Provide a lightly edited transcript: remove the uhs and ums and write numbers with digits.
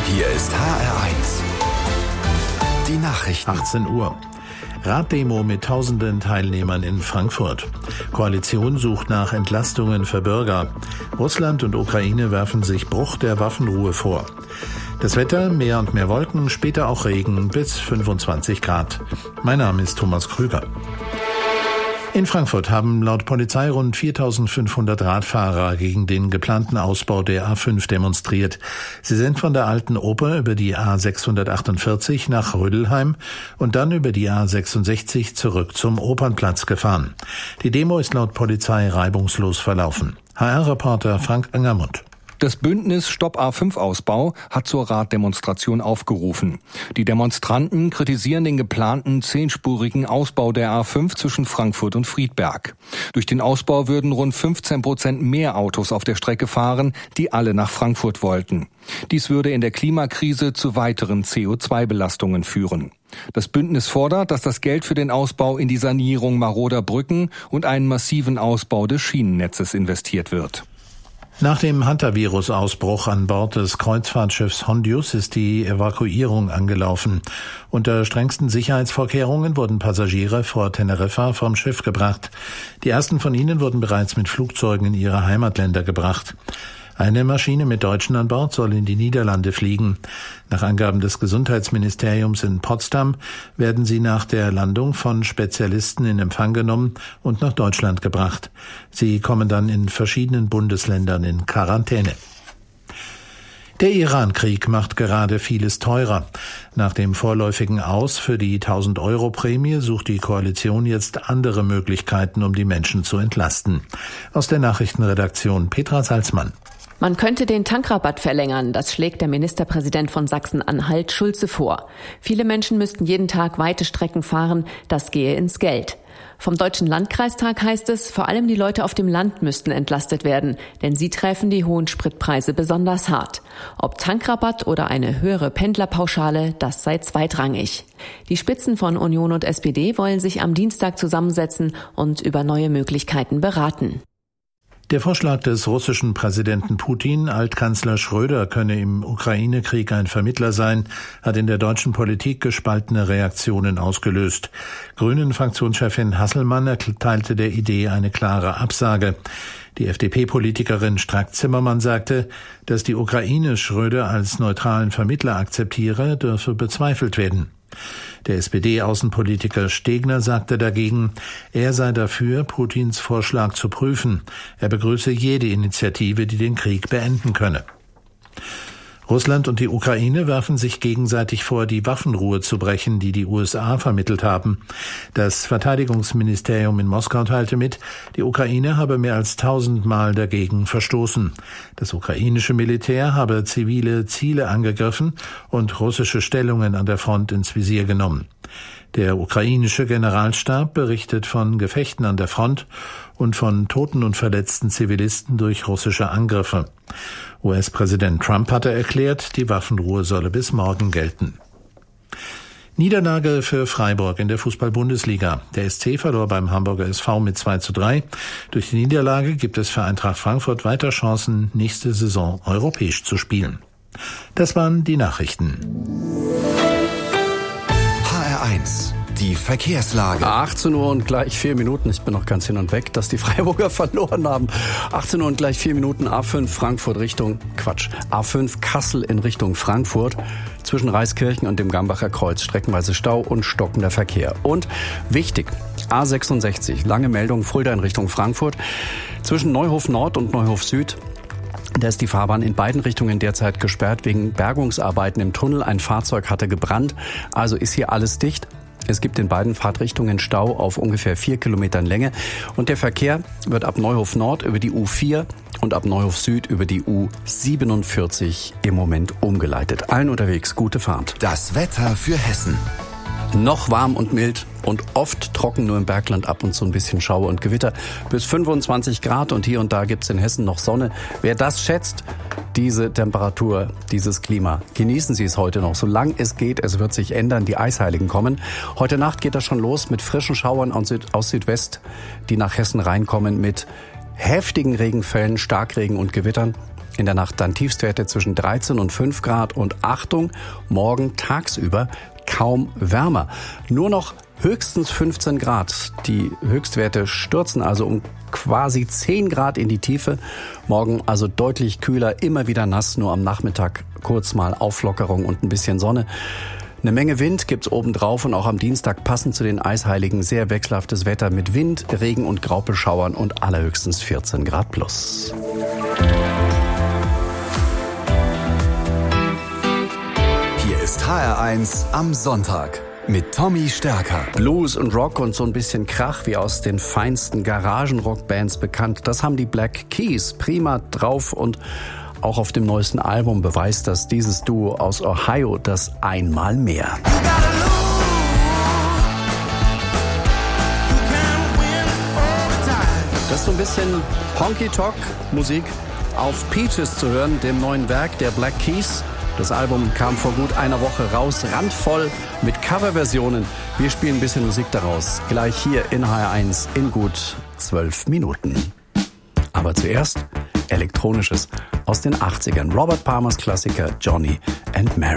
Hier ist HR1. Die Nachrichten. 18 Uhr. Raddemo mit tausenden Teilnehmern in Frankfurt. Koalition sucht nach Entlastungen für Bürger. Russland und Ukraine werfen sich Bruch der Waffenruhe vor. Das Wetter, mehr und mehr Wolken, später auch Regen bis 25 Grad. Mein Name ist Thomas Krüger. In Frankfurt haben laut Polizei rund 4.500 Radfahrer gegen den geplanten Ausbau der A5 demonstriert. Sie sind von der Alten Oper über die A648 nach Rödelheim und dann über die A66 zurück zum Opernplatz gefahren. Die Demo ist laut Polizei reibungslos verlaufen. HR-Reporter Frank Angermund. Das Bündnis Stopp A5-Ausbau hat zur Raddemonstration aufgerufen. Die Demonstranten kritisieren den geplanten 10-spurigen Ausbau der A5 zwischen Frankfurt und Friedberg. Durch den Ausbau würden rund 15% mehr Autos auf der Strecke fahren, die alle nach Frankfurt wollten. Dies würde in der Klimakrise zu weiteren CO2-Belastungen führen. Das Bündnis fordert, dass das Geld für den Ausbau in die Sanierung maroder Brücken und einen massiven Ausbau des Schienennetzes investiert wird. Nach dem Hantavirus-Ausbruch an Bord des Kreuzfahrtschiffs Hondius ist die Evakuierung angelaufen. Unter strengsten Sicherheitsvorkehrungen wurden Passagiere vor Teneriffa vom Schiff gebracht. Die ersten von ihnen wurden bereits mit Flugzeugen in ihre Heimatländer gebracht. Eine Maschine mit Deutschen an Bord soll in die Niederlande fliegen. Nach Angaben des Gesundheitsministeriums in Potsdam werden sie nach der Landung von Spezialisten in Empfang genommen und nach Deutschland gebracht. Sie kommen dann in verschiedenen Bundesländern in Quarantäne. Der Iran-Krieg macht gerade vieles teurer. Nach dem vorläufigen Aus für die 1.000-Euro-Prämie sucht die Koalition jetzt andere Möglichkeiten, um die Menschen zu entlasten. Aus der Nachrichtenredaktion Petra Salzmann. Man könnte den Tankrabatt verlängern, das schlägt der Ministerpräsident von Sachsen-Anhalt Schulze vor. Viele Menschen müssten jeden Tag weite Strecken fahren, das gehe ins Geld. Vom Deutschen Landkreistag heißt es, vor allem die Leute auf dem Land müssten entlastet werden, denn sie treffen die hohen Spritpreise besonders hart. Ob Tankrabatt oder eine höhere Pendlerpauschale, das sei zweitrangig. Die Spitzen von Union und SPD wollen sich am Dienstag zusammensetzen und über neue Möglichkeiten beraten. Der Vorschlag des russischen Präsidenten Putin, Altkanzler Schröder könne im Ukraine-Krieg ein Vermittler sein, hat in der deutschen Politik gespaltene Reaktionen ausgelöst. Grünen-Fraktionschefin Hasselmann erteilte der Idee eine klare Absage. Die FDP-Politikerin Strack-Zimmermann sagte, dass die Ukraine Schröder als neutralen Vermittler akzeptiere, dürfe bezweifelt werden. Der SPD-Außenpolitiker Stegner sagte dagegen, er sei dafür, Putins Vorschlag zu prüfen. Er begrüße jede Initiative, die den Krieg beenden könne. Russland und die Ukraine werfen sich gegenseitig vor, die Waffenruhe zu brechen, die die USA vermittelt haben. Das Verteidigungsministerium in Moskau teilte mit, die Ukraine habe mehr als 1000 Mal dagegen verstoßen. Das ukrainische Militär habe zivile Ziele angegriffen und russische Stellungen an der Front ins Visier genommen. Der ukrainische Generalstab berichtet von Gefechten an der Front und von toten und verletzten Zivilisten durch russische Angriffe. US-Präsident Trump hatte erklärt, die Waffenruhe solle bis morgen gelten. Niederlage für Freiburg in der Fußball-Bundesliga. Der SC verlor beim Hamburger SV mit 2:3. Durch die Niederlage gibt es für Eintracht Frankfurt weiter Chancen, nächste Saison europäisch zu spielen. Das waren die Nachrichten. HR1, die Verkehrslage. 18 Uhr und gleich 4 Minuten. Ich bin noch ganz hin und weg, dass die Freiburger verloren haben. 18 Uhr und gleich 4 Minuten. A5 A5 Kassel in Richtung Frankfurt. Zwischen Reiskirchen und dem Gambacher Kreuz streckenweise Stau und stockender Verkehr. Und wichtig, A66, lange Meldung, Fulda in Richtung Frankfurt. Zwischen Neuhof Nord und Neuhof Süd. Da ist die Fahrbahn in beiden Richtungen derzeit gesperrt wegen Bergungsarbeiten im Tunnel. Ein Fahrzeug hatte gebrannt, also ist hier alles dicht. Es gibt in beiden Fahrtrichtungen Stau auf ungefähr 4 Kilometern Länge. Und der Verkehr wird ab Neuhof Nord über die U4 und ab Neuhof Süd über die U47 im Moment umgeleitet. Allen unterwegs gute Fahrt. Das Wetter für Hessen. Noch warm und mild und oft trocken, nur im Bergland ab und zu ein bisschen Schauer und Gewitter. Bis 25 Grad und hier und da gibt's in Hessen noch Sonne. Wer das schätzt, diese Temperatur, dieses Klima, genießen Sie es heute noch, solange es geht. Es wird sich ändern, die Eisheiligen kommen. Heute Nacht geht das schon los mit frischen Schauern aus Südwest, die nach Hessen reinkommen mit heftigen Regenfällen, Starkregen und Gewittern. In der Nacht dann Tiefstwerte zwischen 13 und 5 Grad und Achtung, morgen tagsüber kaum wärmer. Nur noch höchstens 15 Grad. Die Höchstwerte stürzen also um quasi 10 Grad in die Tiefe. Morgen also deutlich kühler, immer wieder nass, nur am Nachmittag kurz mal Auflockerung und ein bisschen Sonne. Eine Menge Wind gibt's obendrauf und auch am Dienstag passend zu den Eisheiligen sehr wechselhaftes Wetter mit Wind, Regen und Graupelschauern und allerhöchstens 14 Grad plus. Hier ist HR1 am Sonntag mit Tommy Stärker. Blues und Rock und so ein bisschen Krach wie aus den feinsten Garagenrockbands bekannt. Das haben die Black Keys prima drauf und auch auf dem neuesten Album beweist das dieses Duo aus Ohio das einmal mehr. Das ist so ein bisschen Honky-Tonk-Musik auf Peaches zu hören, dem neuen Werk der Black Keys. Das Album kam vor gut einer Woche raus, randvoll mit Coverversionen. Wir spielen ein bisschen Musik daraus, gleich hier in HR1 in gut 12 Minuten. Aber zuerst Elektronisches aus den 80ern. Robert Palmers Klassiker Johnny and Mary.